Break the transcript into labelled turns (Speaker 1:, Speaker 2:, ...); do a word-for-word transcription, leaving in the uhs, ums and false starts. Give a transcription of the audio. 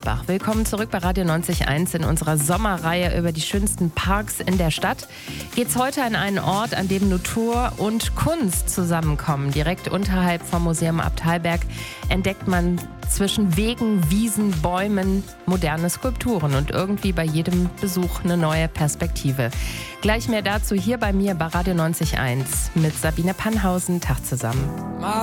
Speaker 1: Gummersbach. Willkommen zurück bei Radio neunzig Komma eins in unserer Sommerreihe über die schönsten Parks in der Stadt. Geht's heute an einen Ort, an dem Natur und Kunst zusammenkommen. Direkt unterhalb vom Museum Abteilberg entdeckt man zwischen Wegen, Wiesen, Bäumen moderne Skulpturen und irgendwie bei jedem Besuch eine neue Perspektive. Gleich mehr dazu hier bei mir bei Radio neunzig Komma eins mit Sabine Pannhausen. Tag zusammen.